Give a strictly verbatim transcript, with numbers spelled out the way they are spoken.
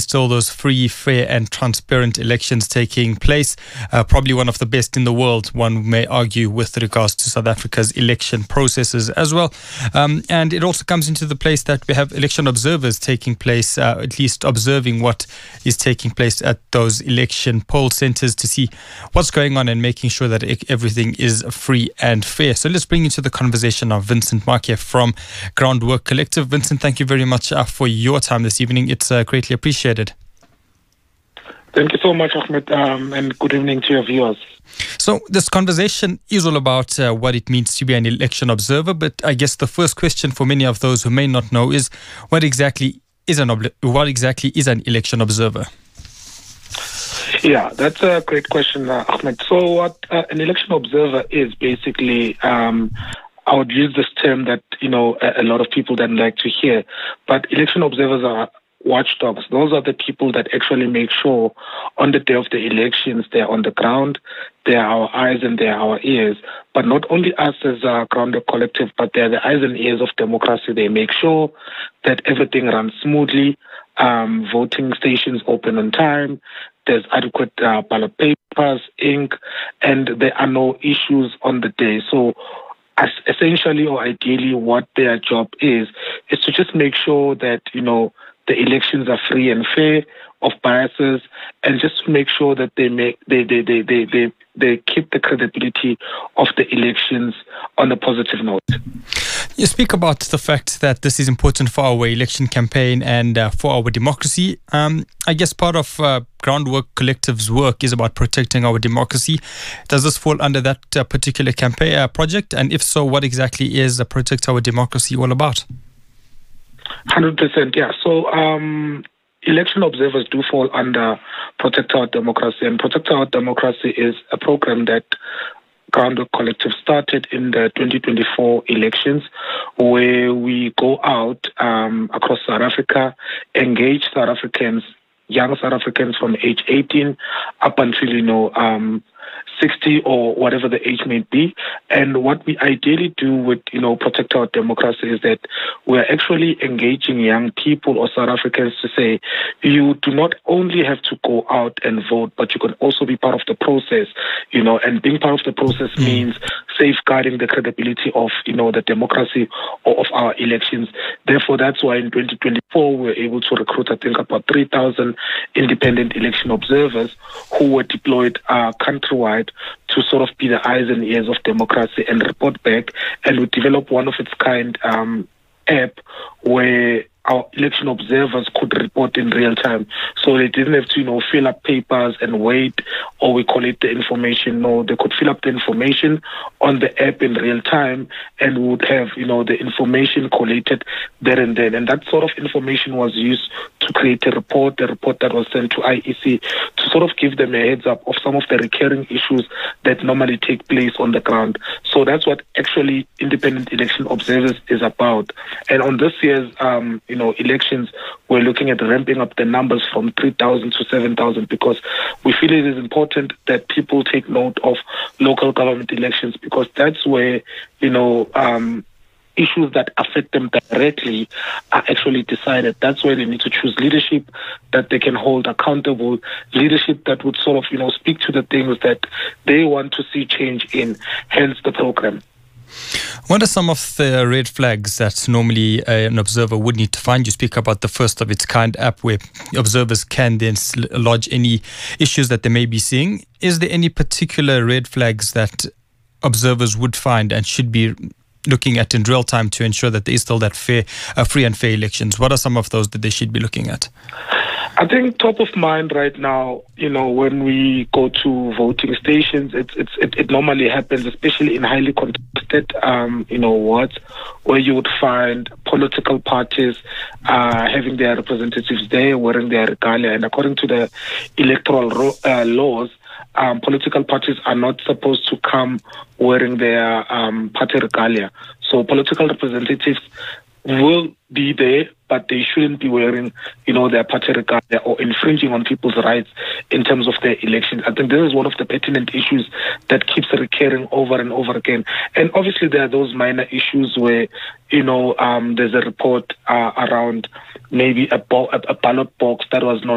still those free, fair and transparent elections taking place. Uh, probably one of the best in the world, one may argue, with regards to South Africa's election processes as well. Um, and it also comes into the place that we have election observers taking place, uh, at least observing what is taking place at those election poll centres to see what's going on and making sure that everything is free and fair. So let's bring into the conversation of Vincent Makhe from Groundwork Collective. Vincent, thank you very much uh, for your time this evening. It's uh, greatly appreciated. Thank you so much, Ahmed, um, and good evening to your viewers. So this conversation is all about uh, what it means to be an election observer, but I guess the first question for many of those who may not know is what exactly is an ob- what exactly is an election observer? Yeah, that's a great question, uh, Ahmed. So what uh, an election observer is basically, um, I would use this term that, you know, a, a lot of people don't like to hear, but election observers are watchdogs. Those are the people that actually make sure on the day of the elections they're on the ground, they're our eyes and they're our ears. But not only us as a Groundwork Collective, but they're the eyes and ears of democracy. They make sure that everything runs smoothly, um, voting stations open on time, there's adequate uh, ballot papers, ink, and there are no issues on the day. So as essentially or ideally what their job is, is to just make sure that, you know, the elections are free and fair, of biases, and just to make sure that they make they they they they they, they keep the credibility of the elections on a positive note. You speak about the fact that this is important for our election campaign and uh, for our democracy. Um, I guess part of uh, Groundwork Collective's work is about protecting our democracy. Does this fall under that uh, particular campaign uh, project? And if so, what exactly is uh, Protect Our Democracy all about? one hundred percent, yeah. So um, election observers do fall under Protect Our Democracy, and Protect Our Democracy is a program that Groundwork Collective started in the twenty twenty-four elections, where we go out um, across South Africa, engage South Africans, young South Africans from age eighteen up until, you know, um, sixty or whatever the age may be. And what we ideally do with, you know, Protect Our Democracy is that we're actually engaging young people or South Africans to say, you do not only have to go out and vote, but you can also be part of the process, you know, and being part of the process mm. means safeguarding the credibility of, you know, the democracy or of our elections. Therefore, that's why in twenty twenty-four, we were able to recruit, I think, about three thousand independent election observers who were deployed uh, countrywide to sort of be the eyes and ears of democracy and report back. And we developed one of its kind um, app where our election observers could report in real time. So they didn't have to, you know, fill up papers and wait, or we collect the information. No, they could fill up the information on the app in real time and would have, you know, the information collated there and then. And that sort of information was used to create a report, a report that was sent to I E C to sort of give them a heads up of some of the recurring issues that normally take place on the ground. So that's what actually independent election observers is about. And on this year's, um, you know, elections, we're looking at ramping up the numbers from three thousand to seven thousand because we feel it is important that people take note of local government elections, because that's where, you know, um, issues that affect them directly are actually decided. That's where they need to choose leadership that they can hold accountable, leadership that would sort of, you know, speak to the things that they want to see change in, hence the program. What are some of the red flags that normally uh, an observer would need to find? You speak about the first of its kind app where observers can then lodge any issues that they may be seeing. Is there any particular red flags that observers would find and should be looking at in real time to ensure that there is still that fair, uh, free and fair elections? What are some of those that they should be looking at? I think top of mind right now, you know, when we go to voting stations, it's, it's, it, it normally happens, especially in highly contested, um, you know, wards, where you would find political parties uh, having their representatives there, wearing their regalia. And according to the electoral ro- uh, laws, um, political parties are not supposed to come wearing their um, party regalia. So political representatives will be there, but they shouldn't be wearing, you know, their party regalia or infringing on people's rights in terms of their elections. I think this is one of the pertinent issues that keeps recurring over and over again. And obviously there are those minor issues where, you know, um, there's a report uh, around maybe a, bo- a ballot box that was not